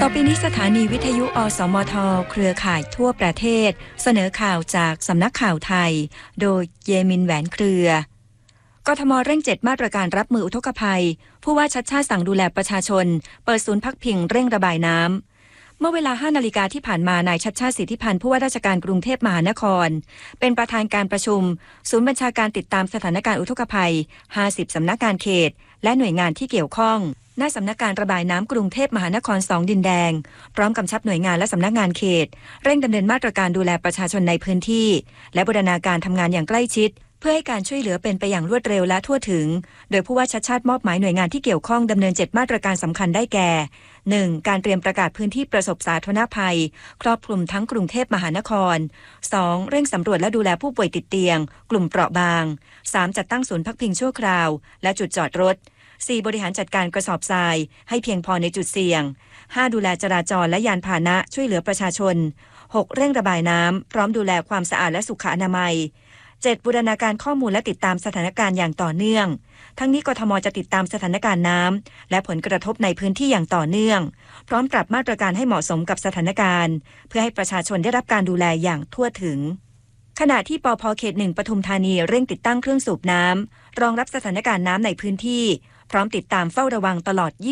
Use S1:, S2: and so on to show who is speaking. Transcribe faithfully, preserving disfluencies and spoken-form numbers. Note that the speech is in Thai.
S1: ต่อไปนี้สถานีวิทยุอสมทเครือข่ายทั่วประเทศเสนอข่าวจากสำนักข่าวไทยโดยเยมินแหวนเครือกทมเร่งเจ็ดมาตรการรับมืออุทกภัยผู้ว่าชัดชาติสั่งดูแลประชาชนเปิดศูนย์พักพิงเร่งระบายน้ำเมื่อเวลาห้านาฬิกาที่ผ่านมานายชัดชาติสิทธิพันธ์ผู้ว่าราชการกรุงเทพมหานครเป็นประธานการประชุมศูนย์บัญชาการติดตามสถานการณ์อุทกภัยห้าสิบสำนักงานเขตและหน่วยงานที่เกี่ยวข้องหน้าสำนักการระบายน้ำกรุงเทพมหานครสองดินแดงพร้อมกำชับหน่วยงานและสำนักงานเขตเร่งดำเนินมาตรการดูแลประชาชนในพื้นที่และบูรณาการทำงานอย่างใกล้ชิดเพื่อให้การช่วยเหลือเป็นไปอย่างรวดเร็วและทั่วถึงโดยผู้ว่าชัดชาติมอบหมายหน่วยงานที่เกี่ยวข้องดำเนินเจ็ดมาตรการสำคัญได้แก่ หนึ่ง การเตรียมประกาศพื้นที่ประสบสาธารณภัยครอบคลุมทั้งกรุงเทพมหานคร สอง เร่งสำรวจและดูแลผู้ป่วยติดเตียงกลุ่มเปราะบาง สาม จัดตั้งศูนย์พักพิงชั่วคราวและจุดจอดรถ สี่ บริหารจัดการกระสอบทรายให้เพียงพอในจุดเสี่ยง ห้า ดูแลจราจรและยานพาหนะช่วยเหลือประชาชน หก เร่งระบายน้ำพร้อมดูแลความสะอาดและสุขอนามัย เจ็ด บูรณาการข้อมูลและติดตามสถานการณ์อย่างต่อเนื่องทั้งนี้กทมจะติดตามสถานการณ์น้ำและผลกระทบในพื้นที่อย่างต่อเนื่องพร้อมปรับมาตรการให้เหมาะสมกับสถานการณ์เพื่อให้ประชาชนได้รับการดูแลอย่างทั่วถึงขณะที่ปภ.เขตหนึ่งปทุมธานีเร่งติดตั้งเครื่องสูบน้ำรองรับสถานการณ์น้ำในพื้นที่พร้อมติดตามเฝ้าระวังตลอด